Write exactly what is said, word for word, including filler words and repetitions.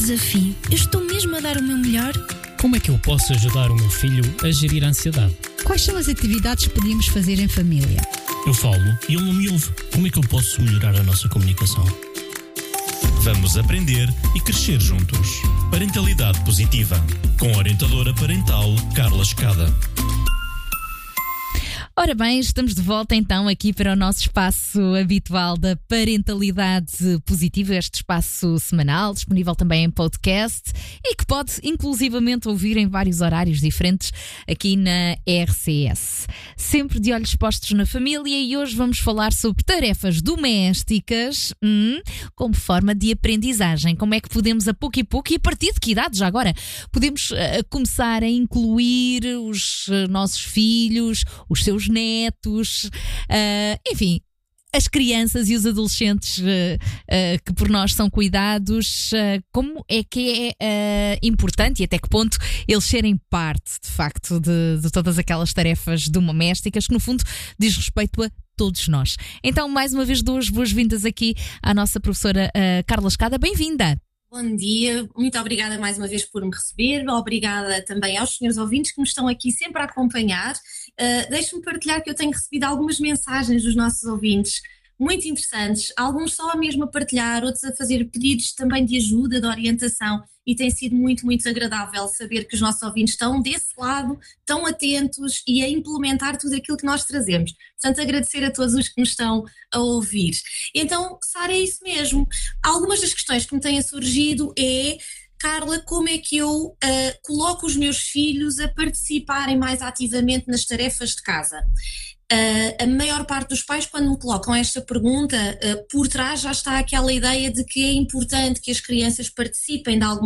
Desafio. Eu estou mesmo a dar o meu melhor? Como é que eu posso ajudar o meu filho a gerir a ansiedade? Quais são as atividades que podíamos fazer em família? Eu falo e ele não me ouve. Como é que eu posso melhorar a nossa comunicação? Vamos aprender e crescer juntos. Parentalidade Positiva. Com a orientadora parental Carla Escada. Ora bem, estamos de volta então aqui para o nosso espaço habitual da Parentalidade Positiva, este espaço semanal, disponível também em podcast e que pode inclusivamente ouvir em vários horários diferentes aqui na R C S. Sempre de olhos postos na família e hoje vamos falar sobre tarefas domésticas hum, como forma de aprendizagem. Como é que podemos a pouco e pouco, e a partir de que idade já agora, podemos uh, começar a incluir os uh, nossos filhos, os seus netos, uh, enfim, as crianças e os adolescentes uh, uh, que por nós são cuidados, uh, como é que é uh, importante e até que ponto eles serem parte, de facto, de, de todas aquelas tarefas domésticas que no fundo diz respeito a todos nós. Então, mais uma vez, dou as boas-vindas aqui à nossa professora uh, Carla Escada. Bem-vinda! Bom dia, muito obrigada mais uma vez por me receber, obrigada também aos senhores ouvintes que me estão aqui sempre a acompanhar. Uh, Deixe-me partilhar que eu tenho recebido algumas mensagens dos nossos ouvintes muito interessantes, alguns só mesmo a partilhar, outros a fazer pedidos também de ajuda, de orientação, e tem sido muito, muito agradável saber que os nossos ouvintes estão desse lado, tão atentos e a implementar tudo aquilo que nós trazemos. Portanto, agradecer a todos os que nos estão a ouvir. Então, Sara, é isso mesmo. Algumas das questões que me têm surgido é: Carla, como é que eu uh, coloco os meus filhos a participarem mais ativamente nas tarefas de casa? Uh, a maior parte dos pais, quando me colocam esta pergunta, uh, por trás já está aquela ideia de que é importante que as crianças participem de alguma